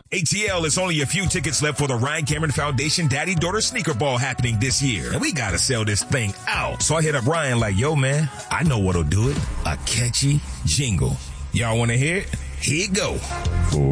ATL, is only a few tickets left for the Ryan Cameron Foundation Daddy-Daughter Sneaker Ball happening this year. And we gotta sell this thing out. So I hit up Ryan like, yo, man, I know what'll do it. A catchy jingle. Y'all wanna hear it? Here it go.